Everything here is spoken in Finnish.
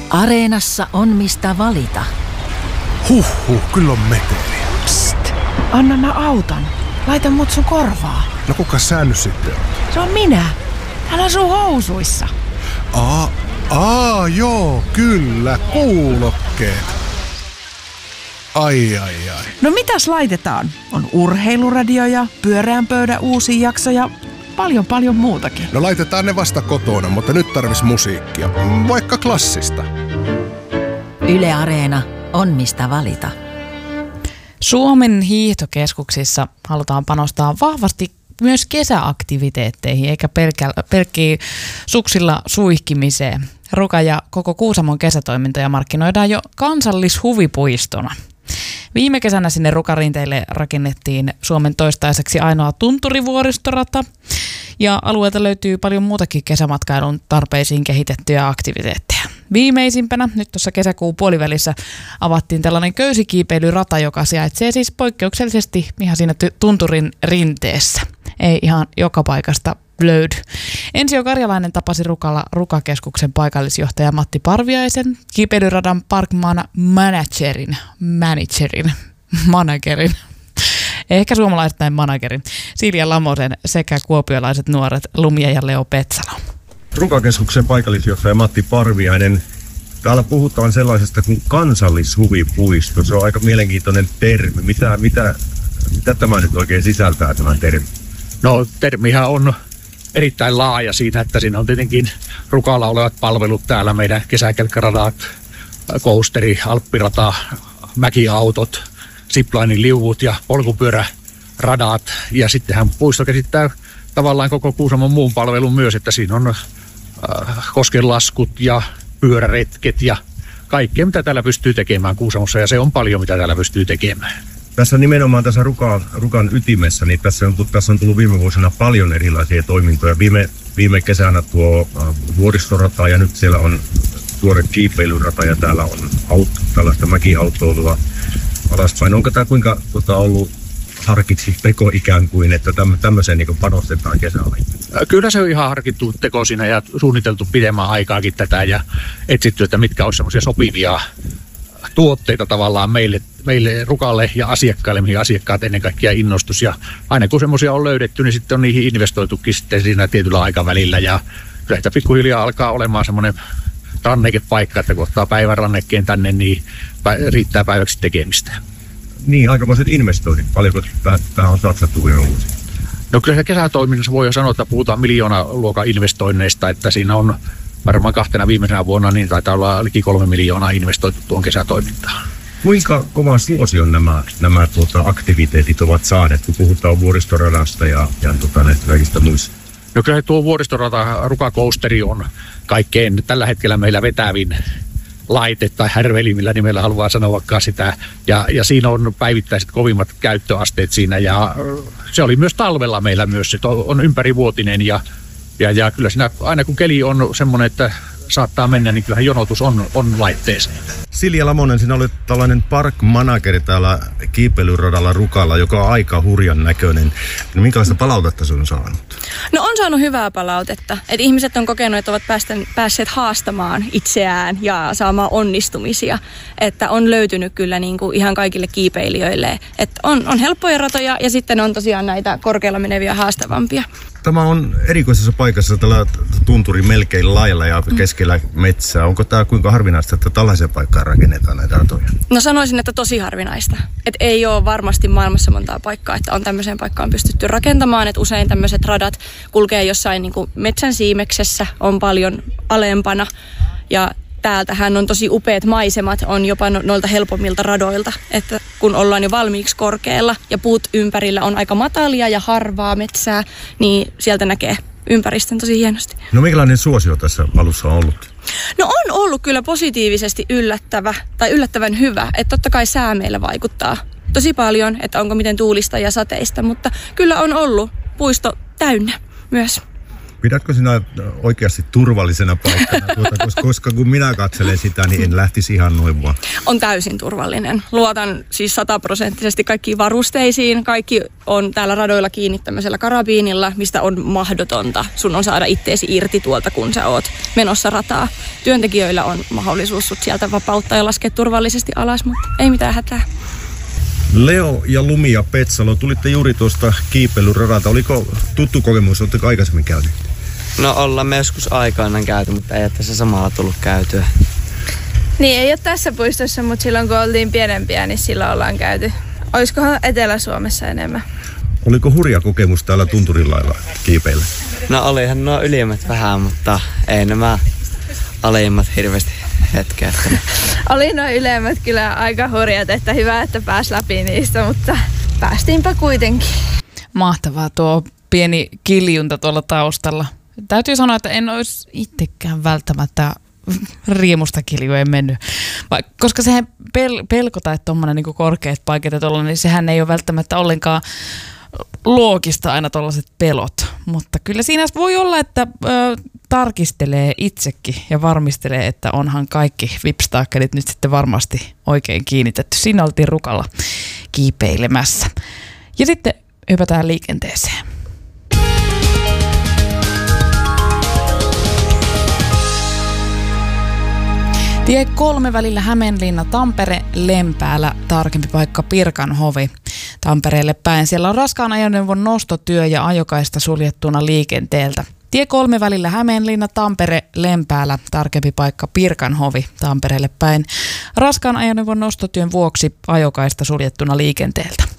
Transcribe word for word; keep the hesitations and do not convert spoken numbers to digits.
Areenassa on mistä valita. Huhhuh, kyllä on meteliä. Psst, Anna mä auton. Laita mut sun korvaa. No kuka sä nyt sitten on? Se on minä. Hän asuu housuissa. Aa, aa, joo, kyllä, kuulokkeet. Ai, ai, ai. No mitäs laitetaan? On urheiluradio ja pyöreän pöydän uusi jakso ja paljon paljon muutakin. No laitetaan ne vasta kotona, mutta nyt tarvis musiikkia. Vaikka klassista. Yle Areena on mistä valita. Suomen hiihtokeskuksissa halutaan panostaa vahvasti myös kesäaktiviteetteihin, eikä pelkkiä suksilla suihkimiseen. Ruka ja koko Kuusamon kesätoimintoja markkinoidaan jo kansallishuvipuistona. Viime kesänä sinne Rukarinteille rakennettiin Suomen toistaiseksi ainoa tunturivuoristorata. Ja alueelta löytyy paljon muutakin kesämatkailun tarpeisiin kehitettyjä aktiviteetteja. Viimeisimpänä, nyt tuossa kesäkuun puolivälissä, avattiin tällainen köysikiipeilyrata, joka sijaitsee siis poikkeuksellisesti ihan siinä tunturin rinteessä. Ei ihan joka paikasta löydy. Ensio Karjalainen tapasi Rukalla Rukakeskuksen paikallisjohtaja Matti Parviaisen, kiipeilyradan parkman managerin, managerin, managerin, ehkä suomalaistain managerin, Silja Lamosen sekä kuopiolaiset nuoret Lumia ja Leo Petsalo. Rukakeskuksen paikallisjohtaja Matti Parviainen. Täällä puhutaan sellaisesta kuin kansallishuvipuisto. Se on aika mielenkiintoinen termi. Mitä, mitä, mitä tämä nyt oikein sisältää, tämä termi? No termihän on erittäin laaja siitä, että siinä on tietenkin Rukalla olevat palvelut täällä, meidän kesäkelkkaradat, coasteri, alppirata, mäkiautot, ziplinin liuvut ja polkupyöräradat. Ja sittenhän puisto käsittää tavallaan koko Kuusamon muun palvelun myös, että siinä on äh, koskenlaskut ja pyöräretket ja kaikkea, mitä täällä pystyy tekemään Kuusamossa, ja se on paljon, mitä täällä pystyy tekemään. Tässä nimenomaan tässä Rukan, Rukan ytimessä, niin tässä on, tässä on tullut viime vuosina paljon erilaisia toimintoja. Viime, viime kesänä tuo äh, vuoristorata, ja nyt siellä on tuore kiipeilyrata, ja täällä on aut, tällaista mäkiautoilua alaspäin. Onko tämä kuinka tota, ollut harkitsi teko ikään kuin, että tämmöiseen niin panostetaan kesällä? Kyllä se on ihan harkittu teko siinä ja suunniteltu pidemmän aikaakin tätä ja etsitty, että mitkä olisi semmoisia sopivia tuotteita tavallaan meille, meille Rukalle ja asiakkaille, mihin asiakkaat ennen kaikkea innostus. Ja aina kun semmoisia on löydetty, niin sitten on niihin investoitukin sitten siinä tietyllä aikavälillä. Ja kyllä sitä pikkuhiljaa alkaa olemaan semmoinen rannekepaikka, että kun ottaa päivän rannekkeen tänne, niin riittää päiväksi tekemistä. Niin, aikamoiset investoinnit. Paljonko tähän on satsattu viime vuosi? No kyllä kesätoiminnassa voi jo sanoa, että puhutaan miljoonaluokan investoinneista, että siinä on varmaan kahtena viimeisenä vuonna niin taitaa olla liki kolme miljoonaa investoitu tuon kesätoimintaan. Kuinka kova suosion nämä, nämä tuota, aktiviteetit ovat saaneet, kun puhutaan vuoristoradasta ja, ja tuota, näistä kaikista muista? No kyllä tuo vuoristorata Ruka-coasteri on kaikkein tällä hetkellä meillä vetävin laite tai härveli, millä nimellä haluaa sanoa sitä. Ja, ja siinä on päivittäiset kovimmat käyttöasteet siinä. Ja se oli myös talvella meillä myös. Se on ympärivuotinen ja, ja, ja kyllä siinä aina kun keli on semmoinen, että saattaa mennä, niin kyllähän jonotus on, on laitteeseen. Silja Lamonen, sinä olet tällainen park-manageri täällä kiipeilyradalla Rukalla, joka on aika hurjan näköinen. No, minkälaista palautetta se on saanut? No on saanut hyvää palautetta. Et ihmiset on kokenut, että ovat päästen, päässeet haastamaan itseään ja saamaan onnistumisia. Että on löytynyt kyllä niin kuin ihan kaikille kiipeilijöille. Että on, on helppoja ratoja ja sitten on tosiaan näitä korkealla meneviä haastavampia. Tämä on erikoisessa paikassa tällä tunturi melkein lailla ja keskellä metsää. Onko tämä kuinka harvinaista, että tällaiseen paikkaan rakennetaan näitä ratoja? No sanoisin, että tosi harvinaista. Että ei ole varmasti maailmassa montaa paikkaa, että on tämmöiseen paikkaan pystytty rakentamaan. Että usein tämmöiset radat kulkee jossain niin kuin metsän siimeksessä, on paljon alempana ja täältähän on tosi upeat maisemat, on jopa no, noilta helpommilta radoilta, että kun ollaan jo valmiiksi korkealla ja puut ympärillä on aika matalia ja harvaa metsää, niin sieltä näkee ympäristön tosi hienosti. No minkälainen suosio tässä alussa on ollut? No on ollut kyllä positiivisesti yllättävä tai yllättävän hyvä, että totta kai sää meillä vaikuttaa tosi paljon, että onko miten tuulista ja sateista, mutta kyllä on ollut puisto täynnä myös. Pidätkö sinä oikeasti turvallisena paikkana, tuota, koska, koska kun minä katselen sitä, niin en lähtisi ihan noin vaan. On täysin turvallinen. Luotan siis sataprosenttisesti kaikkiin varusteisiin. Kaikki on täällä radoilla kiinni tämmöisellä karabiinilla, mistä on mahdotonta. Sun on saada itteesi irti tuolta, kun sä oot menossa rataa. Työntekijöillä on mahdollisuus sut sieltä vapauttaa ja laskea turvallisesti alas, mutta ei mitään hätää. Leo ja Lumi ja Petsalo, tulitte juuri tuosta kiipeilyradalta. Oliko tuttu kokemus, oletteko aikaisemmin käynyt? No ollaan me joskus aikoinaan käyty, mutta ei ole tässä samalla tullut käytyä. Niin, ei ole tässä puistossa, mutta silloin kun oltiin pienempiä, niin silloin ollaan käyty. Olisikohan Etelä-Suomessa enemmän? Oliko hurja kokemus täällä Tunturilailla kiipeillä? No olihan nuo ylimmät vähän, mutta ei nämä alimmat hirveästi hetkeä. Oli nuo ylemmät kyllä aika hurjat, että hyvä, että pääsi läpi niistä, mutta päästiinpä kuitenkin. Mahtavaa tuo pieni kiljunta tuolla taustalla. Täytyy sanoa, että en olisi itsekään välttämättä riemusta kiljua ei mennyt. Va, koska sehän pel- pelko tai tuommoinen niin korkeat paikat ja tollainen, niin sehän ei ole välttämättä ollenkaan loogista aina tuollaiset pelot. Mutta kyllä siinä voi olla, että ö, tarkistelee itsekin ja varmistelee, että onhan kaikki vipstaakkelit nyt sitten varmasti oikein kiinnitetty. Siinä oltiin Rukalla kiipeilemässä. Ja sitten hypätään liikenteeseen. Tie kolme välillä Hämeenlinna, Tampere, Lempäälä, tarkempi paikka Pirkanhovi. Tampereelle päin. Siellä on raskaan ajoneuvon nostotyö ja ajokaista suljettuna liikenteeltä. Tie kolme välillä Hämeenlinna, Tampere, Lempäälä, tarkempi paikka Pirkanhovi. Tampereelle päin. Raskaan ajoneuvon nostotyön vuoksi ajokaista suljettuna liikenteeltä.